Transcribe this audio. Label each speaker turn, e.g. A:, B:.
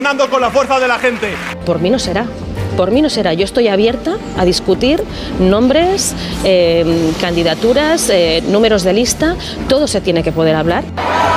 A: Andando con la fuerza de la gente.
B: Por mí no será. Por mí no será. Yo estoy abierta a discutir nombres, candidaturas, números de lista. Todo se tiene que poder hablar.